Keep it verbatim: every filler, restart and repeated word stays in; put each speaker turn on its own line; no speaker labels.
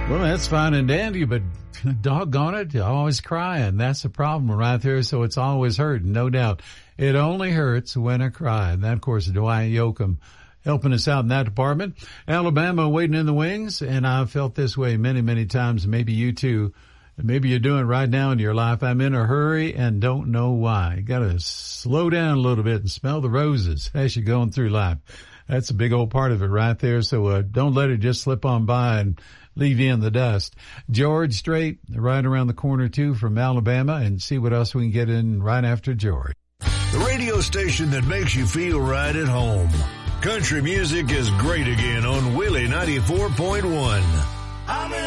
Well, that's fine and dandy, but doggone it, you're always crying. That's the problem right there, so it's always hurting, no doubt. It only hurts when I cry. And that, of course, is Dwight Yoakam helping us out in that department. Alabama waiting in the wings, and I've felt this way many, many times. Maybe you too. Maybe you're doing it right now in your life. I'm in a hurry and don't know why. You got to slow down a little bit and smell the roses as you're going through life. That's a big old part of it right there. So uh, don't let it just slip on by and leave you in the dust. George Strait, right around the corner too from Alabama, and see what else we can get in right after George.
The radio station that makes you feel right at home. Country music is great again on Willie ninety-four point one.